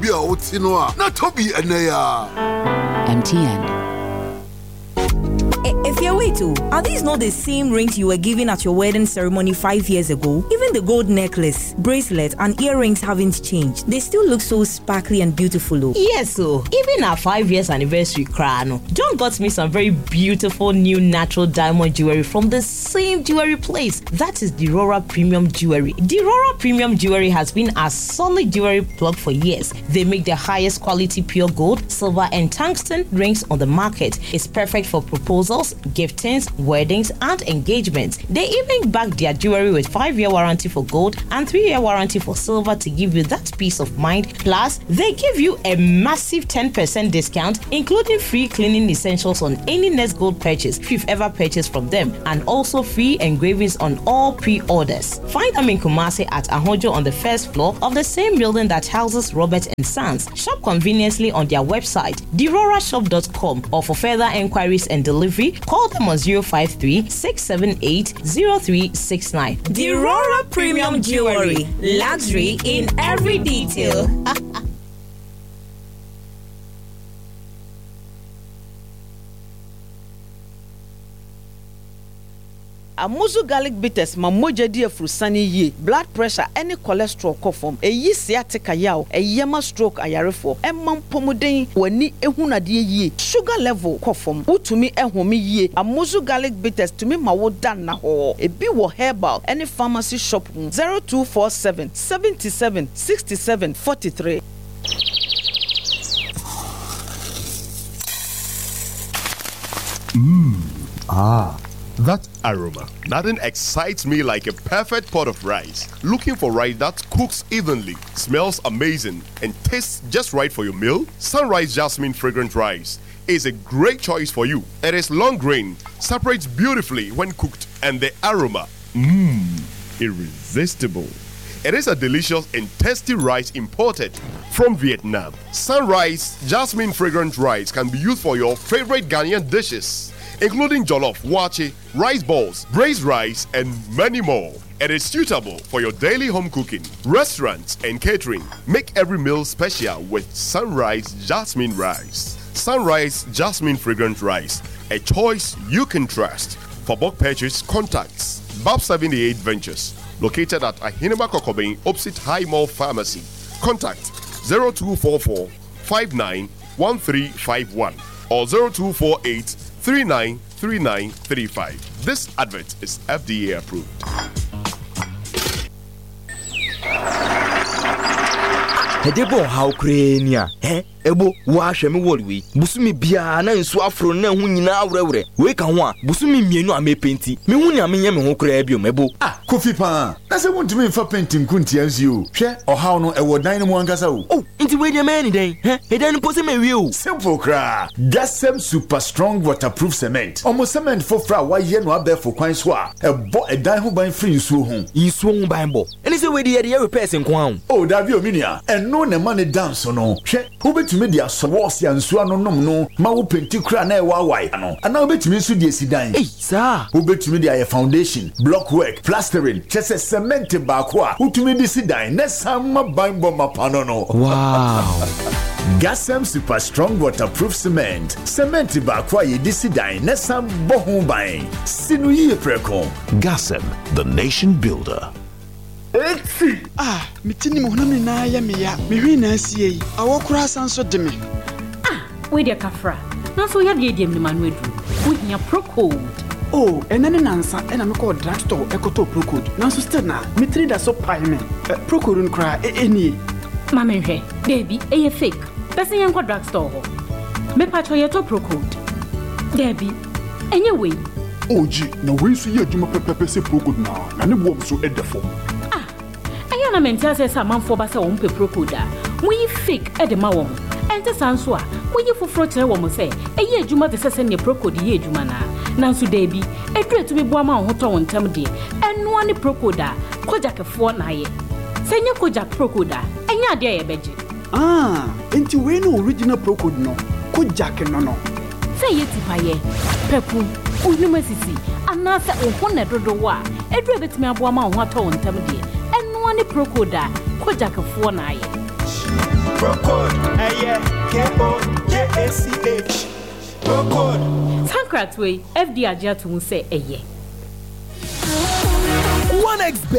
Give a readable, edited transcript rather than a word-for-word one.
Bia Otinoa, not Toby Anaya. MTN. If you're waiting, are these not the same rings you were given at your wedding ceremony 5 years ago? Even the gold necklace, bracelet, and earrings haven't changed. They still look so sparkly and beautiful. Yes, so even our 5 years anniversary crown, John got me some very beautiful new natural diamond jewelry from the same jewelry place. That is Dirora Premium Jewelry. Dirora Premium Jewelry has been a solid jewelry plug for years. They make the highest quality pure gold, silver, and tungsten rings on the market. It's perfect for proposals, giftings, weddings, and engagements. They even back their jewelry with 5-year warranty for gold and 3-year warranty for silver to give you that peace of mind. Plus, they give you a massive 10% discount, including free cleaning essentials on any Nest Gold purchase if you've ever purchased from them, and also free engravings on all pre-orders. Find them in Kumasi at Ahojo on the first floor of the same building that houses Robert & Sons. Shop conveniently on their website, dirorashop.com, or for further enquiries and delivery, call them on 053-678-0369. Dirora Premium Jewelry, luxury in every detail. Amuzu garlic bitters ma moja di afurusani ye, blood pressure any cholesterol kofom, eyi sciatica yaw, eyema stroke ayarefo, emam pomuden wani ehunade ye, sugar level kofom, utumi ehome ye. Amuzu garlic bitters tumi ma wo dan na ho. Ebi wo herbal any pharmacy shop 0247 77 67 43. That aroma. Nothing excites me like a perfect pot of rice. Looking for rice that cooks evenly, smells amazing, and tastes just right for your meal? Sunrise Jasmine Fragrant Rice is a great choice for you. It is long grain, separates beautifully when cooked, and the aroma, irresistible. It is a delicious and tasty rice imported from Vietnam. Sunrise Jasmine Fragrant Rice can be used for your favorite Ghanaian dishes, including jollof, wache, rice balls, braised rice, and many more. It is suitable for your daily home cooking, restaurants, and catering. Make every meal special with Sunrise Jasmine Rice. Sunrise Jasmine Fragrant Rice, a choice you can trust. For bulk purchase, contacts Bob 78 Ventures, located at Ahinema Kokobeng, opposite High Mall Pharmacy. Contact 0244 591351 or 0248 393935. This advert is FDA approved. Hedebo how krenia ebo wa hweme wolwi busumi bia na nsu afro na hu nyina awrewre we ka ho a busumi mienu amepenti me hu ni amenye me ho kra biom ebo kofi pa na se wuntumi mfa penti nkunti anzi o hwe ohaw no ewo dan no mu ankasa o nti we dey man den edan no pose me wie o simple kra Gasem super strong waterproof cement omo cement for fra wa ye no abefo kwan so a ebo edan ho ban free nsuo ho ban bo eni se we dey repair sen kwan o da bi ominia eno ne ma ne dance no hwe ubetumi dia sowos ya nsuo no nom no ma wo penti kra na e wa wai ano ana ubetumi nsu die sidan sir ubetumi dia ye foundation block work plastering chese cement ba ko a utumi di sidan na samma banbo mapano no wow Gasem super strong waterproof cement ba ko ye di sidan na sam bohu ban sinu ye preko Gasem, the nation builder. Mitini mohuna na ya meya mehwe na asie yi awokura sanso de me we de kafra na so ya de dem ni manu edu we nya procode enene nansa ena me ko drugstore ekoto procode na so still na mitri da so pai me procode nkra eni ma menhwe debi eye fake person yen ko drugstore ho me pacho ye to procode debi enye we oji na we so ye adwuma pepepe se procode na ne bom so edefo na mentia se samanfo ba se wo mpe procode a we fake e de ma wo ente sanso a we fufuro kire wo mo se eye adwuma de sese ne procode ye adwuma na nso da bi edure to bi bo ama ho to wo ntam de eno ani procode a koja kefo na ye se nye koja procode a enya ade ye beje enti we no original procode no koja ke no se ye tipa ye pepu unuma sisi ana se wo ne dodo wa edure betimi abo ama ho to wo ntam de ni prokoda koja kafo na aye Procode, K-O-J-A-C-H. Procode. Tankrat way, FD Ajatum say, 1xBet.